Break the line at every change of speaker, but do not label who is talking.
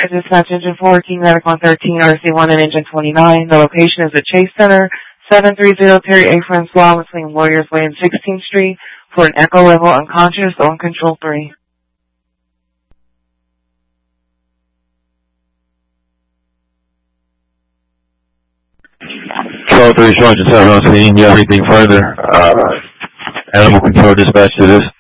Dispatch Engine 4, King Medic 113, RC1 and Engine 29. The location is at Chase Center, 730 Terry A. Francois between Lawyers Way and 16th Street for an echo level unconscious on Control 3.
12-3 Sergeant 7 on scene. Do you have anything further? Animal Control dispatch to this.